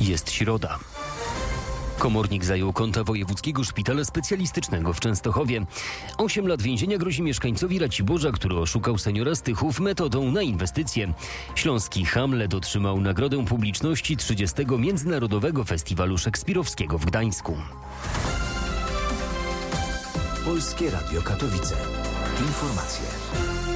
Jest środa. Komornik zajął konta Wojewódzkiego Szpitala Specjalistycznego w Częstochowie. 8 lat więzienia grozi mieszkańcowi Raciborza, który oszukał seniora z Tychów metodą na inwestycje. Śląski Hamlet otrzymał nagrodę publiczności 30. Międzynarodowego Festiwalu Szekspirowskiego w Gdańsku. Polskie Radio Katowice. Informacje.